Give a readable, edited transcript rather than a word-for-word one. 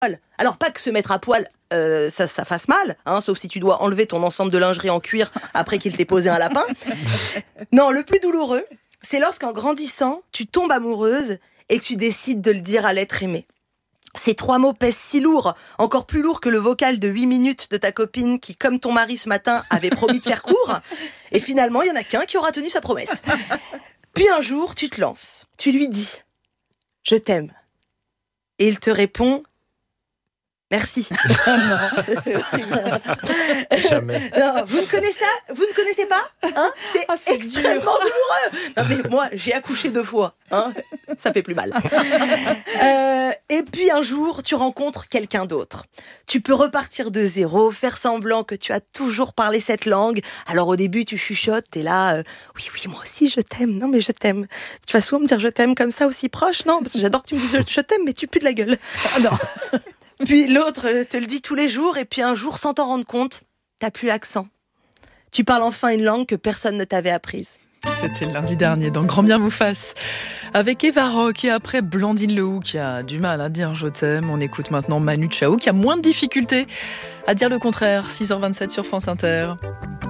Alors pas que se mettre à poil, ça fasse mal, hein, sauf si tu dois enlever ton ensemble de lingerie en cuir après qu'il t'ait posé un lapin. Non, le plus douloureux, c'est lorsqu'en grandissant, tu tombes amoureuse et que tu décides de le dire à l'être aimé. Ces 3 mots pèsent si lourd, encore plus lourd que le vocal de 8 minutes de ta copine qui, comme ton mari ce matin, avait promis de faire court. Et finalement, il y en a qu'un qui aura tenu sa promesse. Puis un jour, tu te lances. Tu lui dis « Je t'aime ». Et il te répond « Merci ». C'est horrible. Jamais. Non, vous ne connaissez pas, hein? C'est extrêmement douloureux. Non mais moi, j'ai accouché 2 fois, hein? Ça fait plus mal. Et puis un jour, tu rencontres quelqu'un d'autre. Tu peux repartir de zéro, faire semblant que tu as toujours parlé cette langue. Alors au début, tu chuchotes, t'es là, oui, moi aussi je t'aime. Non mais je t'aime. Tu vas souvent me dire je t'aime comme ça aussi proche, non? Parce que j'adore que tu me dises je t'aime, mais tu pues de la gueule. Ah non. Puis l'autre te le dit tous les jours, et puis un jour, sans t'en rendre compte, t'as plus l'accent. Tu parles enfin une langue que personne ne t'avait apprise. C'était lundi dernier dans Grand Bien vous fasse avec Eva Rock, et après Blandine Lehou qui a du mal à dire je t'aime. On écoute maintenant Manu Chao qui a moins de difficultés à dire le contraire. 6h27 sur France Inter.